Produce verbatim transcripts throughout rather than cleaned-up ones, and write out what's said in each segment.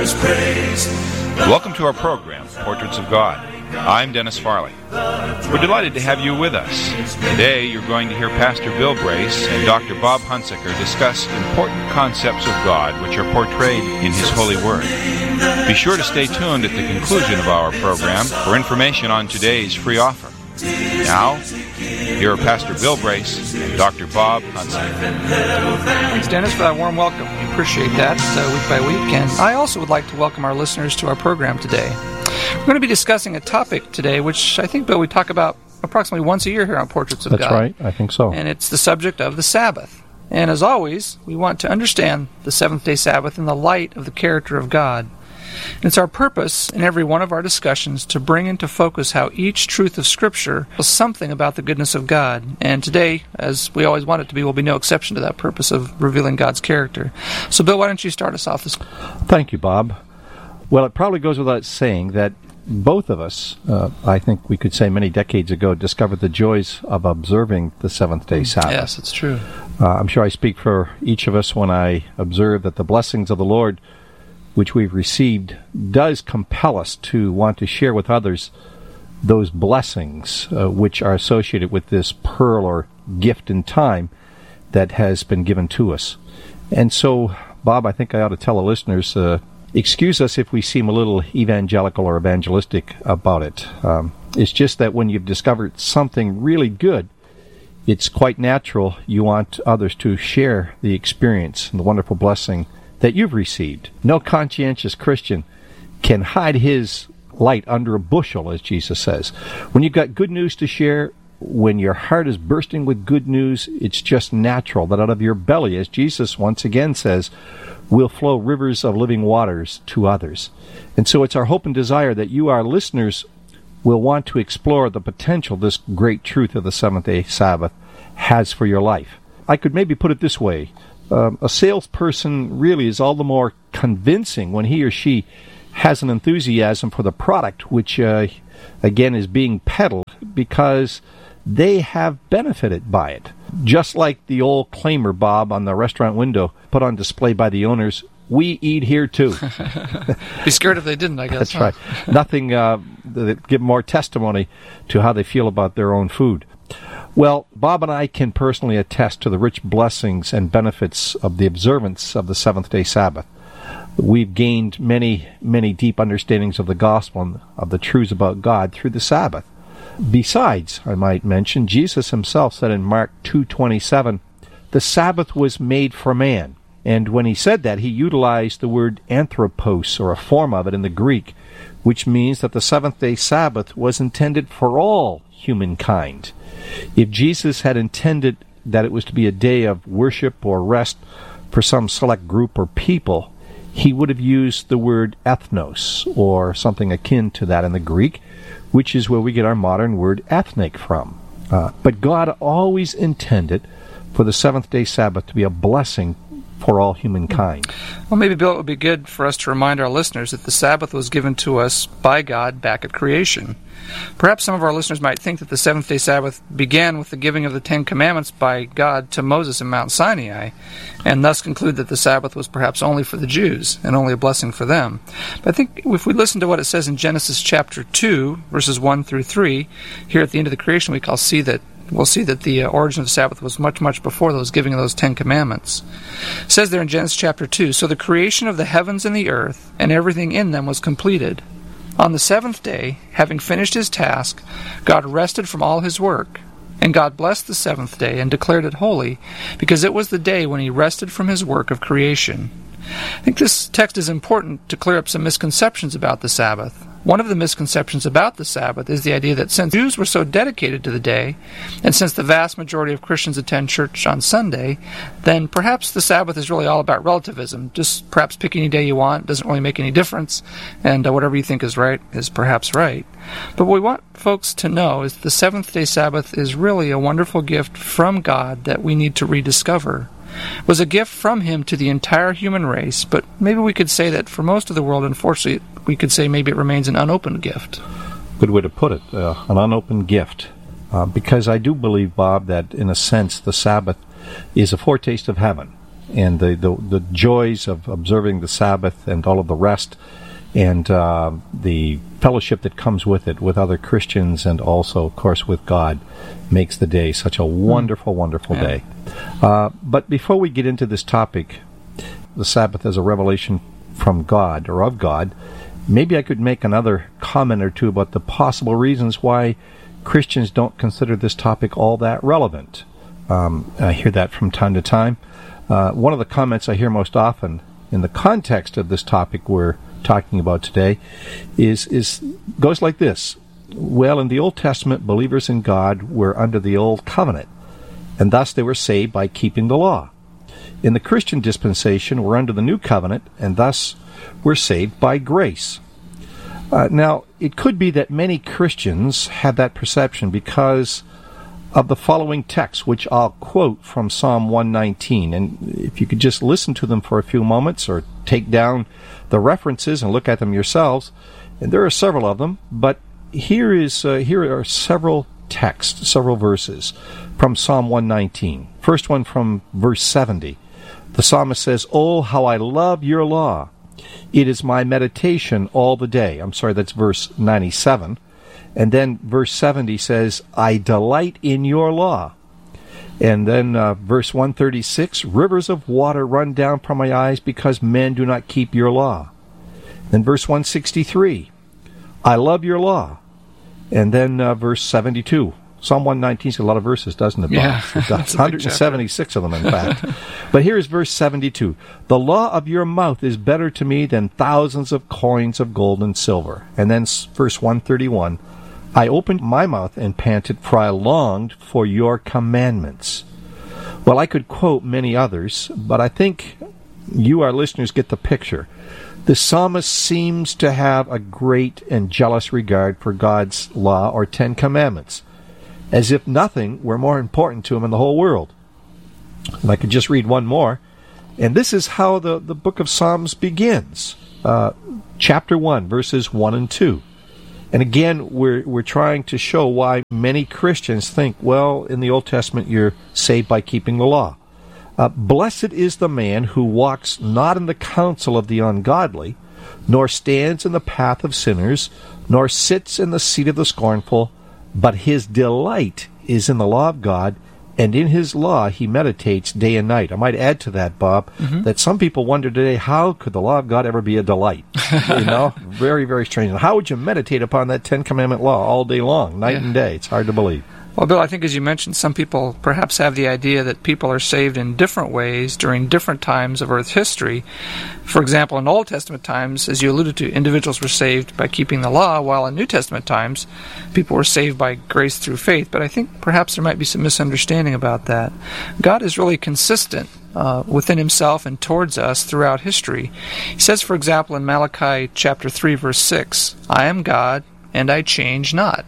his praise. Welcome to our program, Portraits of God. I'm Dennis Farley. We're delighted to have you with us. Today you're going to hear Pastor Bill Brace and Doctor Bob Hunsaker discuss important concepts of God which are portrayed in His Holy Word. Be sure to stay tuned at the conclusion of our program for information on today's free offer. Now, here are Pastor Bill Brace and Doctor Bob Hunsaker. Thanks, Dennis, for that warm welcome. We appreciate that uh, week by week. And I also would like to welcome our listeners to our program today. We're going to be discussing a topic today, which I think, Bill, we talk about approximately once a year here on Portraits of That's God. That's right. I think so. And it's the subject of the Sabbath. And as always, we want to understand the seventh-day Sabbath in the light of the character of God. And it's our purpose in every one of our discussions to bring into focus how each truth of Scripture tells something about the goodness of God. And today, as we always want it to be, will be no exception to that purpose of revealing God's character. So, Bill, why don't you start us off this? Thank you, Bob. Well, it probably goes without saying that both of us, uh, I think we could say many decades ago, discovered the joys of observing the seventh-day Sabbath. Yes, it's true. Uh, I'm sure I speak for each of us when I observe that the blessings of the Lord which we've received does compel us to want to share with others those blessings uh, which are associated with this pearl or gift in time that has been given to us. And so, Bob, I think I ought to tell the listeners, uh, excuse us if we seem a little evangelical or evangelistic about it. Um, it's just that when you've discovered something really good, it's quite natural you want others to share the experience and the wonderful blessing that you've received. No conscientious Christian can hide his light under a bushel, as Jesus says. When you've got good news to share, when your heart is bursting with good news, it's just natural that out of your belly, as Jesus once again says, will flow rivers of living waters to others. And so it's our hope and desire that you, our listeners, will want to explore the potential this great truth of the seventh-day Sabbath has for your life. I could maybe put it this way. Um, a salesperson really is all the more convincing when he or she has an enthusiasm for the product, which, uh, again, is being peddled because they have benefited by it. Just like the old claimer, Bob, on the restaurant window, put on display by the owners, we eat here too. Be scared if they didn't, I guess. That's huh? right. Nothing uh, that give more testimony to how they feel about their own food. Well, Bob and I can personally attest to the rich blessings and benefits of the observance of the seventh-day Sabbath. We've gained many, many deep understandings of the gospel and of the truths about God through the Sabbath. Besides, I might mention, Jesus himself said in Mark two twenty-seven, the Sabbath was made for man. And when he said that, he utilized the word anthropos, or a form of it in the Greek, which means that the seventh-day Sabbath was intended for all humankind. If Jesus had intended that it was to be a day of worship or rest for some select group or people, he would have used the word ethnos, or something akin to that in the Greek, which is where we get our modern word ethnic from. Uh, but God always intended for the seventh-day Sabbath to be a blessing for all humankind. Well, maybe, Bill, it would be good for us to remind our listeners that the Sabbath was given to us by God back at creation. Perhaps some of our listeners might think that the seventh-day Sabbath began with the giving of the Ten Commandments by God to Moses in Mount Sinai, and thus conclude that the Sabbath was perhaps only for the Jews and only a blessing for them. But I think if we listen to what it says in Genesis chapter two, verses one through three, here at the end of the creation week, I'll see that we'll see that the uh, origin of the Sabbath was much, much before those giving of those Ten Commandments. It says there in Genesis chapter two, so the creation of the heavens and the earth and everything in them was completed. On the seventh day, having finished his task, God rested from all his work. And God blessed the seventh day and declared it holy, because it was the day when he rested from his work of creation. I think this text is important to clear up some misconceptions about the Sabbath. One of the misconceptions about the Sabbath is the idea that since Jews were so dedicated to the day, and since the vast majority of Christians attend church on Sunday, then perhaps the Sabbath is really all about relativism. Just perhaps pick any day you want, doesn't really make any difference, and uh, whatever you think is right is perhaps right. But what we want folks to know is the seventh-day Sabbath is really a wonderful gift from God that we need to rediscover. It was a gift from him to the entire human race, but maybe we could say that for most of the world, unfortunately, we could say maybe it remains an unopened gift. Good way to put it, uh, an unopened gift. Uh, because I do believe, Bob, that in a sense the Sabbath is a foretaste of heaven. and the, the, the joys of observing the Sabbath and all of the rest and uh, the fellowship that comes with it with other Christians and also, of course, with God makes the day such a wonderful, wonderful yeah. day. Uh, but before we get into this topic, the Sabbath as a revelation from God or of God, maybe I could make another comment or two about the possible reasons why Christians don't consider this topic all that relevant. Um, I hear that from time to time. Uh, one of the comments I hear most often in the context of this topic we're talking about today is is goes like this. Well, in the Old Testament, believers in God were under the Old Covenant, and thus they were saved by keeping the law. In the Christian dispensation, we're under the New Covenant, and thus we're saved by grace. Uh, now, it could be that many Christians have that perception because of the following text, which I'll quote from Psalm one nineteen. And if you could just listen to them for a few moments or take down the references and look at them yourselves. And there are several of them, but here is uh, here are several texts, several verses from Psalm one nineteen. First one from verse seventy. The psalmist says, "Oh, how I love your law. It is my meditation all the day." I'm sorry, that's verse ninety-seven. And then verse seventy says, "I delight in your law." And then uh, verse one thirty-six, "Rivers of water run down from my eyes because men do not keep your law." Then verse one sixty-three, "I love your law." And then uh, verse seventy-two. Psalm one nineteen has a lot of verses, doesn't it, Bob? Yeah, one hundred seventy-six of them, in fact. But here's verse seventy-two. "The law of your mouth is better to me than thousands of coins of gold and silver." And then verse one thirty-one, "I opened my mouth and panted, for I longed for your commandments." Well, I could quote many others, but I think you, our listeners, get the picture. The psalmist seems to have a great and jealous regard for God's law or Ten Commandments, as if nothing were more important to him in the whole world. And I could just read one more, and this is how the, the book of Psalms begins. Uh, chapter one, verses one and two. And again, we're we're trying to show why many Christians think, well, in the Old Testament, you're saved by keeping the law. Uh, "Blessed is the man who walks not in the counsel of the ungodly, nor stands in the path of sinners, nor sits in the seat of the scornful, but his delight is in the law of God, and in his law he meditates day and night." I might add to that, Bob, mm-hmm. that some people wonder today, how could the law of God ever be a delight? You know, very, very strange. And how would you meditate upon that Ten Commandment law all day long, night yeah. and day? It's hard to believe. Well, Bill, I think as you mentioned, some people perhaps have the idea that people are saved in different ways during different times of Earth history. For example, in Old Testament times, as you alluded to, individuals were saved by keeping the law, while in New Testament times, people were saved by grace through faith. But I think perhaps there might be some misunderstanding about that. God is really consistent uh, within himself and towards us throughout history. He says, for example, in Malachi chapter three, verse six, "I am God, and I change not."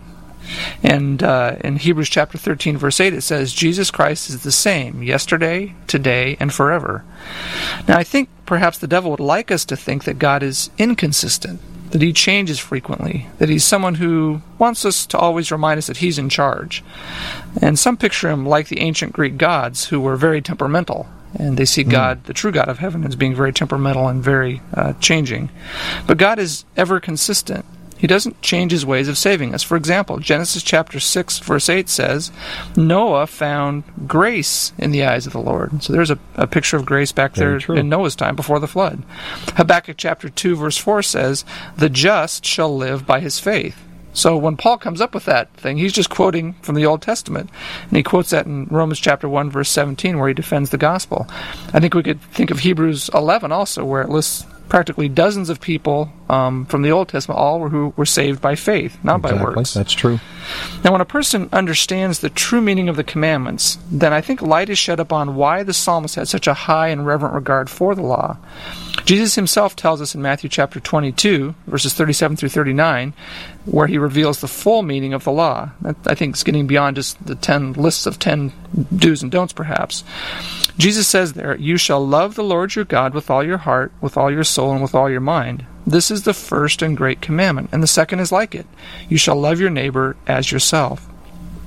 And uh, in Hebrews chapter thirteen, verse eight, it says, "Jesus Christ is the same yesterday, today, and forever." Now, I think perhaps the devil would like us to think that God is inconsistent, that he changes frequently, that he's someone who wants us to always remind us that he's in charge. And some picture him like the ancient Greek gods, who were very temperamental, and they see God, mm. the true God of heaven, as being very temperamental and very uh, changing. But God is ever consistent. He doesn't change his ways of saving us. For example, Genesis chapter six, verse eight says, "Noah found grace in the eyes of the Lord." So there's a, a picture of grace back Very there true. in Noah's time before the flood. Habakkuk chapter two, verse four says, "The just shall live by his faith." So when Paul comes up with that thing, he's just quoting from the Old Testament. And he quotes that in Romans chapter one, verse seventeen, where he defends the gospel. I think we could think of Hebrews eleven also, where it lists practically dozens of people um, from the Old Testament, all were who were saved by faith, not exactly. by works. That's true. Now, when a person understands the true meaning of the commandments, then I think light is shed upon why the psalmist had such a high and reverent regard for the law. Jesus himself tells us in Matthew chapter twenty-two, verses thirty-seven through thirty-nine, where he reveals the full meaning of the law. That, I think, is getting beyond just the ten lists of ten do's and don'ts, perhaps. Jesus says there, "You shall love the Lord your God with all your heart, with all your soul, and with all your mind. This is the first and great commandment, and the second is like it. You shall love your neighbor as yourself."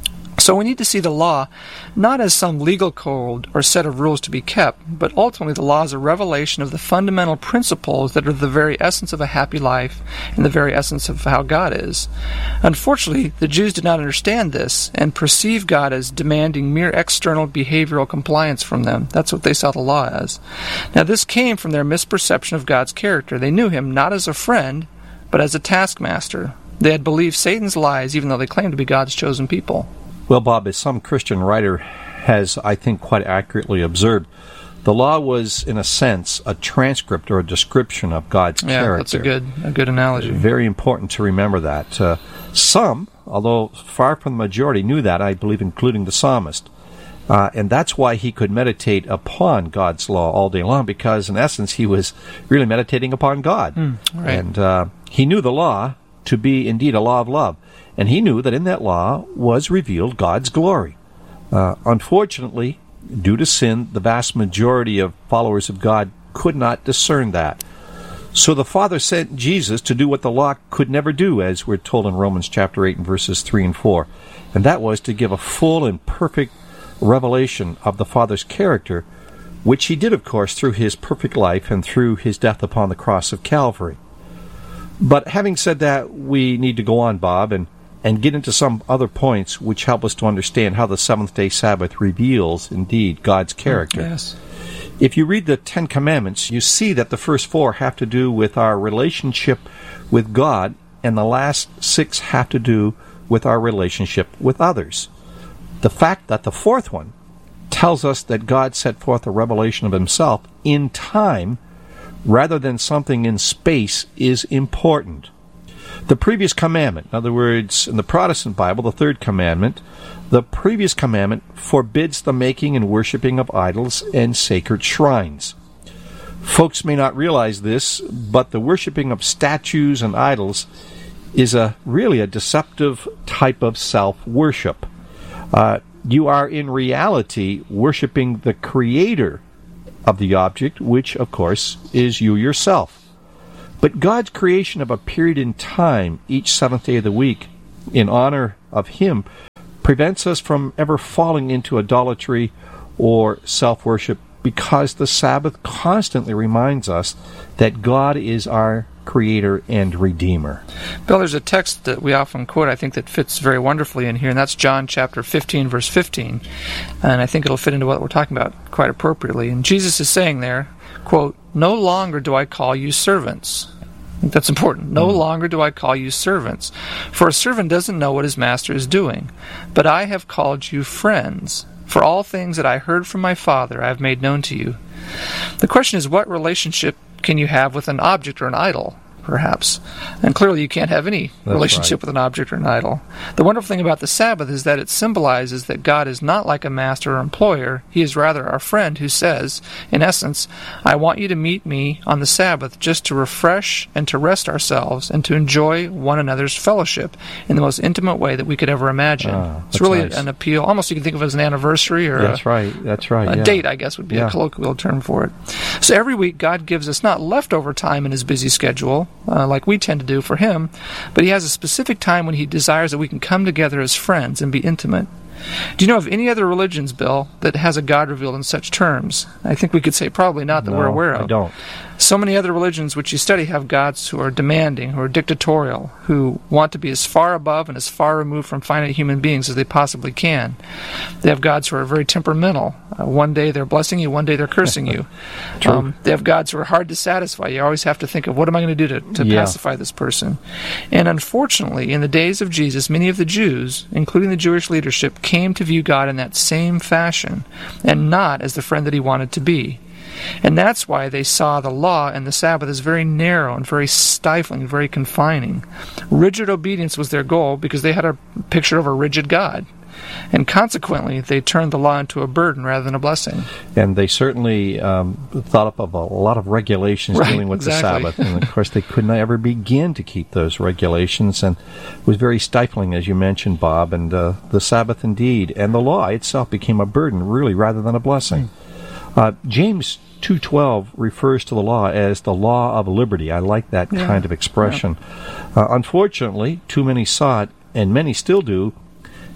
So we need to see the law not as some legal code or set of rules to be kept, but ultimately the law is a revelation of the fundamental principles that are the very essence of a happy life and the very essence of how God is. Unfortunately, the Jews did not understand this and perceive God as demanding mere external behavioral compliance from them. That's what they saw the law as. Now this came from their misperception of God's character. They knew him not as a friend, but as a taskmaster. They had believed Satan's lies even though they claimed to be God's chosen people. Well, Bob, as some Christian writer has, I think, quite accurately observed, the law was, in a sense, a transcript or a description of God's yeah, character. Yeah, that's a good, a good analogy. Very important to remember that. Uh, some, although far from the majority, knew that, I believe, including the psalmist. Uh, and that's why he could meditate upon God's law all day long, because, in essence, he was really meditating upon God. Mm, right. And uh, he knew the law to be, indeed, a law of love. And he knew that in that law was revealed God's glory. Uh, unfortunately, due to sin, the vast majority of followers of God could not discern that. So the Father sent Jesus to do what the law could never do, as we're told in Romans chapter eight and verses three and four. And that was to give a full and perfect revelation of the Father's character, which he did, of course, through his perfect life and through his death upon the cross of Calvary. But having said that, we need to go on, Bob, and and get into some other points which help us to understand how the seventh-day Sabbath reveals, indeed, God's character. Yes. If you read the Ten Commandments, you see that the first four have to do with our relationship with God, and the last six have to do with our relationship with others. The fact that the fourth one tells us that God set forth a revelation of himself in time rather than something in space is important. The previous commandment, in other words, in the Protestant Bible, the third commandment, the previous commandment forbids the making and worshiping of idols and sacred shrines. Folks may not realize this, but the worshiping of statues and idols is a really a deceptive type of self-worship. Uh, you are in reality worshiping the creator of the object, which, of course, is you yourself. But God's creation of a period in time, each seventh day of the week, in honor of him, prevents us from ever falling into idolatry or self-worship, because the Sabbath constantly reminds us that God is our Creator and Redeemer. Bill, there's a text that we often quote, I think, that fits very wonderfully in here, and that's John chapter fifteen, verse fifteen. And I think it'll fit into what we're talking about quite appropriately. And Jesus is saying there, quote, "No longer do I call you servants." I think that's important. No mm. longer do I call you servants, for a servant doesn't know what his master is doing. But I have called you friends. For all things that I heard from my Father I have made known to you. The question is, what relationship can you have with an object or an idol, perhaps? And clearly you can't have any That's relationship right. with an object or an idol. The wonderful thing about the Sabbath is that it symbolizes that God is not like a master or employer. He is rather our friend who says, in essence, I want you to meet me on the Sabbath just to refresh and to rest ourselves and to enjoy one another's fellowship in the most intimate way that we could ever imagine. Oh, it's really nice. an appeal. Almost you can think of it as an anniversary or That's a, right. That's right. a yeah. date, I guess, would be Yeah. a colloquial term for it. So every week God gives us not leftover time in his busy schedule, uh, like we tend to do for him, but he has a specific time when he desires that we can come together as friends and be intimate. Do you know of any other religions, Bill, that has a God revealed in such terms? I think we could say probably not that no, we're aware of. I don't. So many other religions which you study have gods who are demanding, who are dictatorial, who want to be as far above and as far removed from finite human beings as they possibly can. They have gods who are very temperamental. Uh, one day they're blessing you, one day they're cursing you. Um, they have gods who are hard to satisfy. You always have to think of, what am I going to do to, to yeah. pacify this person? And unfortunately, in the days of Jesus, many of the Jews, including the Jewish leadership, came to view God in that same fashion, and not as the friend that he wanted to be. And that's why they saw the law and the Sabbath as very narrow and very stifling, very confining. Rigid obedience was their goal because they had a picture of a rigid God. And consequently, they turned the law into a burden rather than a blessing. And they certainly um, thought up of a lot of regulations right, dealing with exactly. the Sabbath. And of course, they could not ever begin to keep those regulations. And it was very stifling, as you mentioned, Bob. And uh, the Sabbath, indeed, and the law itself became a burden, really, rather than a blessing. Mm. Uh, James two twelve refers to the law as the law of liberty. I like that yeah. kind of expression. Yeah. Uh, unfortunately, too many saw it, and many still do,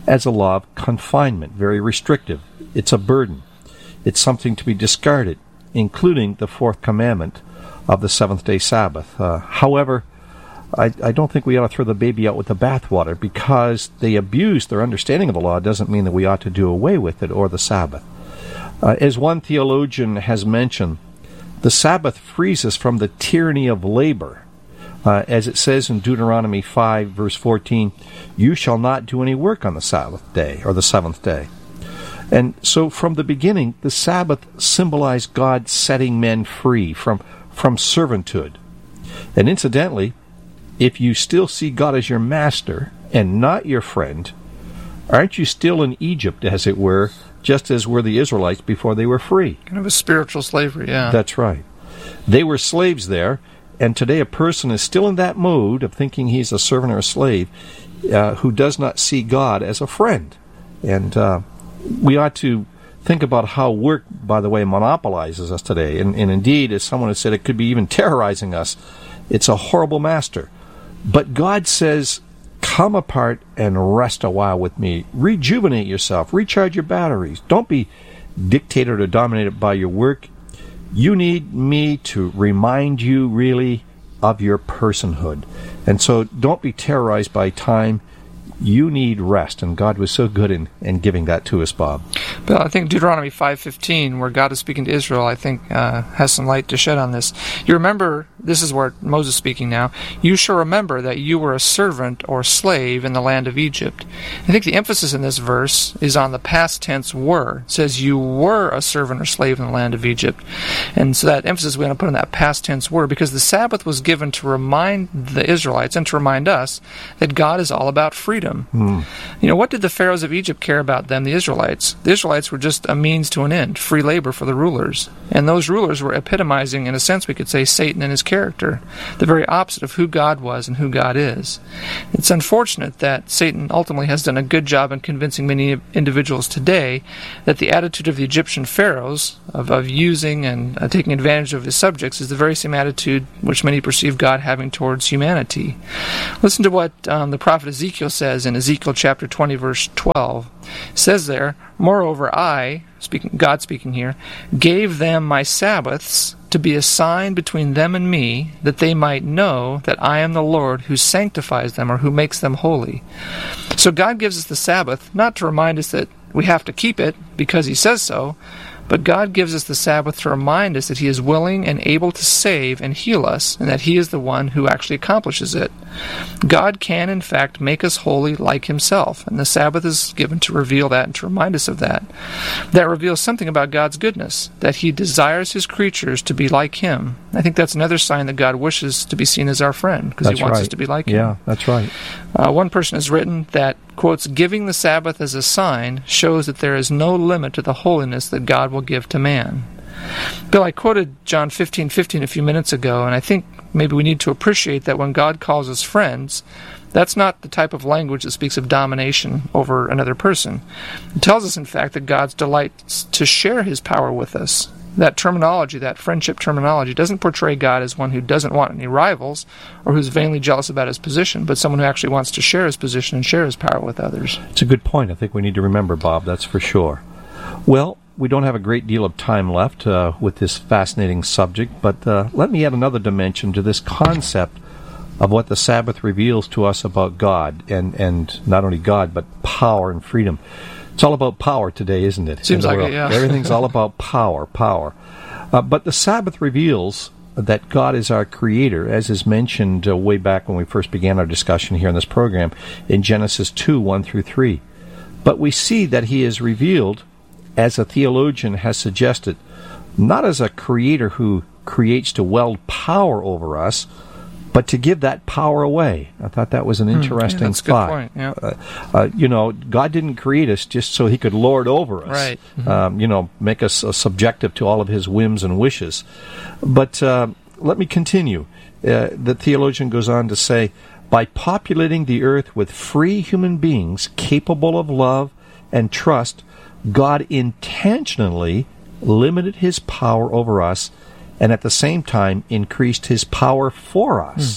as a law of confinement, very restrictive. It's a burden. It's something to be discarded, including the fourth commandment of the seventh-day Sabbath. Uh, however, I, I don't think we ought to throw the baby out with the bathwater. Because they abuse their understanding of the law doesn't mean that we ought to do away with it or the Sabbath. Uh, as one theologian has mentioned, the Sabbath frees us from the tyranny of labor. Uh, as it says in Deuteronomy five, verse fourteen, "You shall not do any work on the Sabbath day," or the seventh day. And so from the beginning, the Sabbath symbolized God setting men free from, from servitude. And incidentally, if you still see God as your master and not your friend, aren't you still in Egypt, as it were, just as were the Israelites before they were free? Kind of a spiritual slavery, yeah. That's right. They were slaves there, and today a person is still in that mode of thinking he's a servant or a slave uh, who does not see God as a friend. And uh, we ought to think about how work, by the way, monopolizes us today. And, and indeed, as someone has said, it could be even terrorizing us. It's a horrible master. But God says, come apart and rest a while with me. Rejuvenate yourself. Recharge your batteries. Don't be dictated or dominated by your work. You need me to remind you, really, of your personhood. And so don't be terrorized by time. You need rest, and God was so good in, in giving that to us, Bob. Bill, I think Deuteronomy five fifteen, where God is speaking to Israel, I think uh, has some light to shed on this. You remember, this is where Moses is speaking now, "You shall remember that you were a servant or slave in the land of Egypt." I think the emphasis in this verse is on the past tense were. It says you were a servant or slave in the land of Egypt. And so that emphasis we're going to put on that past tense were, because the Sabbath was given to remind the Israelites and to remind us that God is all about freedom. Hmm. You know, what did the pharaohs of Egypt care about them, the Israelites? The Israelites were just a means to an end, free labor for the rulers. And those rulers were epitomizing, in a sense we could say, Satan and his character, the very opposite of who God was and who God is. It's unfortunate that Satan ultimately has done a good job in convincing many individuals today that the attitude of the Egyptian pharaohs, of, of using and uh, taking advantage of his subjects, is the very same attitude which many perceive God having towards humanity. Listen to what um, the prophet Ezekiel says in Ezekiel chapter twenty, verse twelve. It says there, "Moreover, I," speaking, God speaking here, "gave them my Sabbaths to be a sign between them and me, that they might know that I am the Lord who sanctifies them," or who makes them holy. So God gives us the Sabbath not to remind us that we have to keep it because He says so, but God gives us the Sabbath to remind us that He is willing and able to save and heal us, and that He is the one who actually accomplishes it. God can, in fact, make us holy like Himself, and the Sabbath is given to reveal that and to remind us of that. That reveals something about God's goodness, that He desires His creatures to be like Him. I think that's another sign that God wishes to be seen as our friend, because He wants right. us to be like Him. Yeah, that's right. Uh, one person has written that, quotes, "Giving the Sabbath as a sign shows that there is no limit to the holiness that God will give to man." Bill, I quoted John fifteen fifteen a few minutes ago, and I think maybe we need to appreciate that when God calls us friends, that's not the type of language that speaks of domination over another person. It tells us, in fact, that God delights to share His power with us. That terminology, that friendship terminology, doesn't portray God as one who doesn't want any rivals or who's vainly jealous about his position, but someone who actually wants to share his position and share his power with others. It's a good point. I think we need to remember, Bob, that's for sure. Well, we don't have a great deal of time left uh, with this fascinating subject, but uh, let me add another dimension to this concept of what the Sabbath reveals to us about God, and, and not only God, but power and freedom. It's all about power today, isn't it? Seems like it, yeah. Everything's all about power, power. Uh, but the Sabbath reveals that God is our Creator, as is mentioned uh, way back when we first began our discussion here in this program, in Genesis two, one through three. But we see that He is revealed, as a theologian has suggested, not as a Creator who creates to weld power over us, but to give that power away. I thought that was an interesting mm, yeah, that's thought. A good point, yeah. uh, uh, you know, God didn't create us just so He could lord over us. Right. Mm-hmm. Um, you know, make us uh, subjective to all of His whims and wishes. But uh, let me continue. Uh, the theologian goes on to say, by populating the earth with free human beings capable of love and trust, God intentionally limited His power over us, and at the same time increased His power for us. Mm.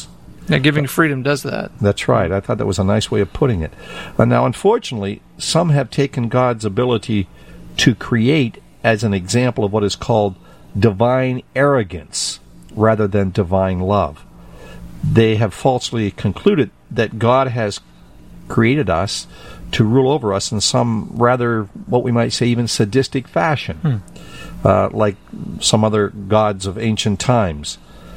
Yeah, giving freedom does that. That's right. I thought that was a nice way of putting it. Uh, now, unfortunately, some have taken God's ability to create as an example of what is called divine arrogance rather than divine love. They have falsely concluded that God has created us to rule over us in some rather, what we might say, even sadistic fashion, hmm. uh, like some other gods of ancient times.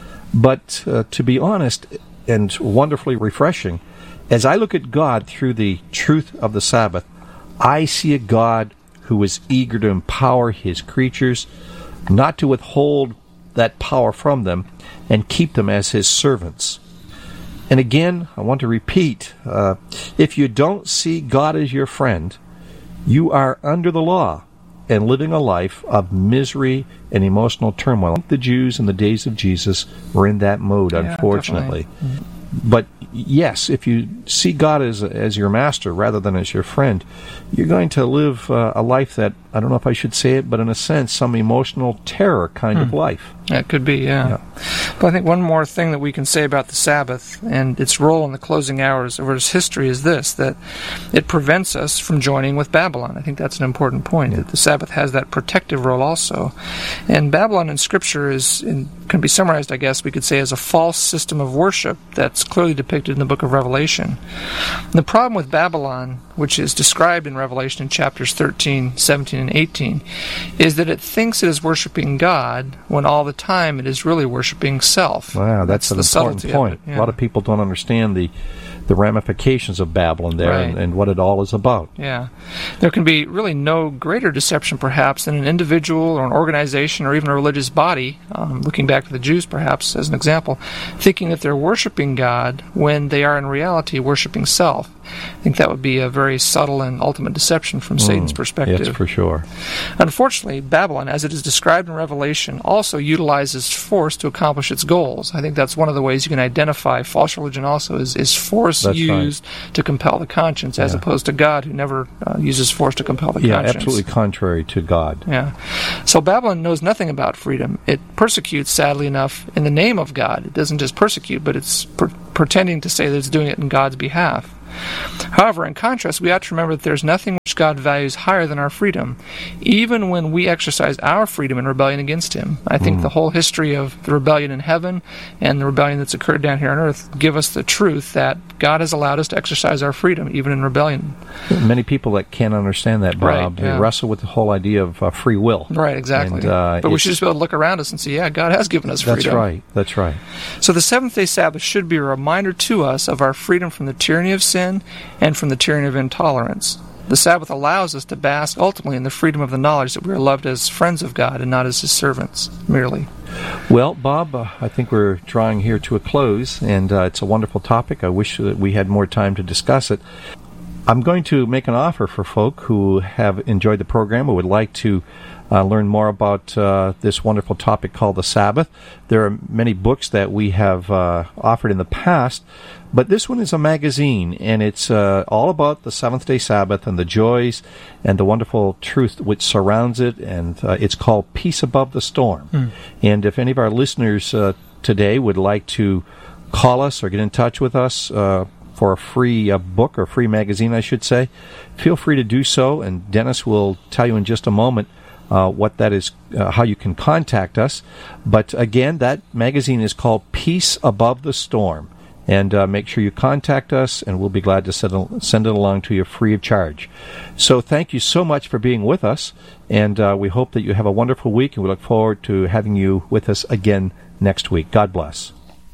But uh, to be honest, and wonderfully refreshing, as I look at God through the truth of the Sabbath, I see a God who is eager to empower his creatures, not to withhold that power from them, and keep them as his servants. And again, I want to repeat, uh, if you don't see God as your friend, you are under the law and living a life of misery and emotional turmoil. The Jews in the days of Jesus were in that mode, yeah, unfortunately. Definitely. But yes, if you see God as as your master rather than as your friend, you're going to live uh, a life that, I don't know if I should say it, but in a sense, some emotional terror kind hmm. of life. That could be, yeah. yeah. But I think one more thing that we can say about the Sabbath and its role in the closing hours of its history is this, that it prevents us from joining with Babylon. I think that's an important point, yeah. that the Sabbath has that protective role also. And Babylon in Scripture is in, can be summarized, I guess, we could say, as a false system of worship that's clearly depicted in the book of Revelation. And the problem with Babylon, which is described in Revelation in chapters thirteen, seventeen, and eighteen, is that it thinks it is worshiping God when all the time it is really worshiping self. Wow, that's, that's an important point. Yeah. A lot of people don't understand the the ramifications of Babylon there, right. and, and what it all is about. Yeah. There can be really no greater deception, perhaps, than an individual or an organization or even a religious body, um, looking back to the Jews, perhaps, as an example, thinking that they're worshiping God when they are in reality worshiping self. I think that would be a very subtle and ultimate deception from mm, Satan's perspective. Yes, for sure. Unfortunately, Babylon, as it is described in Revelation, also utilizes force to accomplish its goals. I think that's one of the ways you can identify false religion also, is, is force that's used right. to compel the conscience, yeah. as opposed to God, who never uh, uses force to compel the yeah, conscience. Yeah, absolutely contrary to God. Yeah. So Babylon knows nothing about freedom. It persecutes, sadly enough, in the name of God. It doesn't just persecute, but it's per- pretending to say that it's doing it in God's behalf. However, in contrast, we ought to remember that there is nothing which God values higher than our freedom, even when we exercise our freedom in rebellion against Him. I think mm. the whole history of the rebellion in heaven and the rebellion that's occurred down here on earth give us the truth that God has allowed us to exercise our freedom, even in rebellion. Many people that can't understand that, Bob, right, they yeah. wrestle with the whole idea of uh, free will. Right, exactly. And, uh, but we should just be able to look around us and see, yeah, God has given us freedom. That's right, that's right. So the seventh-day Sabbath should be a reminder to us of our freedom from the tyranny of sin and from the tyranny of intolerance. The Sabbath allows us to bask ultimately in the freedom of the knowledge that we are loved as friends of God and not as His servants, merely. Well, Bob, uh, I think we're drawing here to a close, and uh, it's a wonderful topic. I wish that we had more time to discuss it. I'm going to make an offer for folk who have enjoyed the program or would like to uh, learn more about uh, this wonderful topic called the Sabbath. There are many books that we have uh, offered in the past, but this one is a magazine, and it's uh, all about the seventh-day Sabbath and the joys and the wonderful truth which surrounds it, and uh, it's called Peace Above the Storm. Mm. And if any of our listeners uh, today would like to call us or get in touch with us uh, for a free uh, book or free magazine, I should say, feel free to do so, and Dennis will tell you in just a moment uh, what that is, uh, how you can contact us. But again, that magazine is called Peace Above the Storm. And uh, make sure you contact us, and we'll be glad to send, send it along to you free of charge. So thank you so much for being with us, and uh, we hope that you have a wonderful week, and we look forward to having you with us again next week. God bless.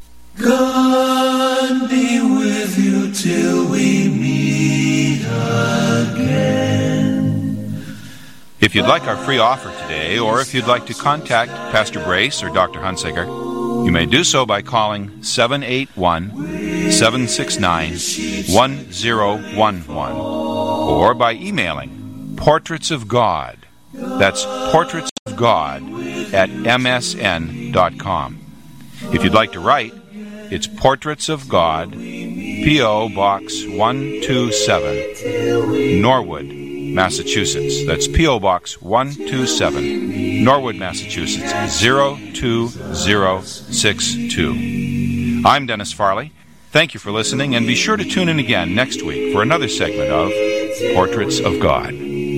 God be with you till we meet again. If you'd like our free offer today, or if you'd like to contact Pastor Brace or Doctor Hunsaker, you may do so by calling seven eight one, seven six nine, one zero one one or by emailing Portraits of God. That's Portraits of God at m s n dot com. If you'd like to write, it's Portraits of God, P O. Box one two seven, Norwood, Massachusetts. That's P O. Box one two seven, Norwood, Massachusetts, zero two zero six two. I'm Dennis Farley, Thank you for listening, and be sure to tune in again next week for another segment of Portraits of God.